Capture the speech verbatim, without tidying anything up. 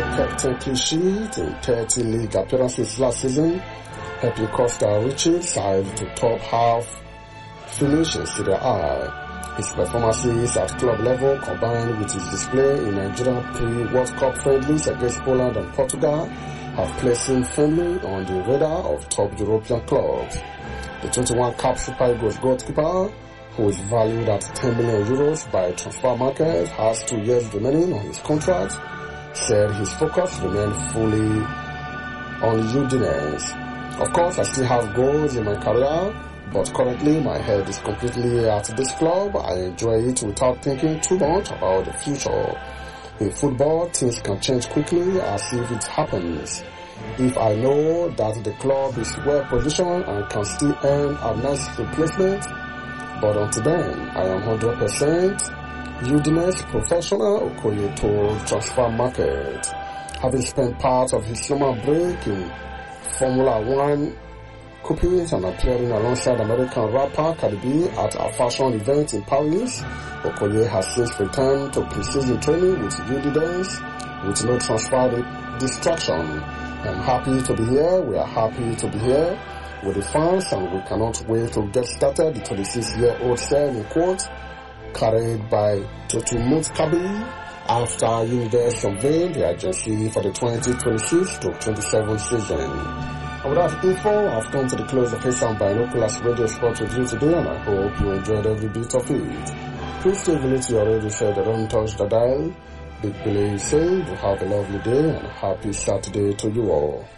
kept ten clean sheets in thirty league appearances last season, helping Costa reach side to top half finish in Serie A. His performances at club level combined with his display in Nigeria pre-World Cup friendlies against Poland and Portugal have placed him firmly on the radar of top European clubs. The twenty-one cap Super Eagles goalkeeper, who is valued at ten million euros by transfer market, has two years remaining on his contract, said his focus remained fully on Udinese. Of course, I still have goals in my career, but currently my head is completely at this club. I enjoy it without thinking too much about the future. In football, things can change quickly as if it happens. If I know that the club is well positioned and can still earn a nice replacement, but until then, I am one hundred percent Udinese professional, Okoye told Transfer Market. Having spent part of his summer break in Formula One coupes and appearing alongside American rapper Cardi B at a fashion event in Paris, Okoye has since returned to pre-season training with Udinese with no transfer distraction. I'm happy to be here. We are happy to be here with the fans, and we cannot wait to get started. The twenty-six-year-old said in quote, carried by Totumut Kabi after Udinese unveiled the agency for the twenty twenty-six to twenty-seven season. And with that info, I've come to the close of Hesam Binoculars Radio Sport Review today, and I hope you enjoyed every bit of it. Please stay tuned to your radio show that don't touch the dial. Big Billy said, you have a lovely day and a happy Saturday to you all.